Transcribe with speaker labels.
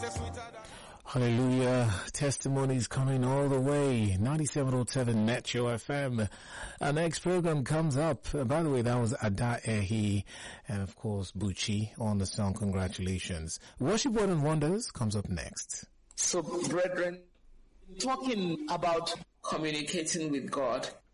Speaker 1: Hallelujah. Testimonies coming all the way. 97.7 Metro FM. Our next program comes up. By the way, that was Ada Ehi and of course Buchi on the song Congratulations. Worship Word and Wonders comes up next.
Speaker 2: So, brethren, talking about communicating with God,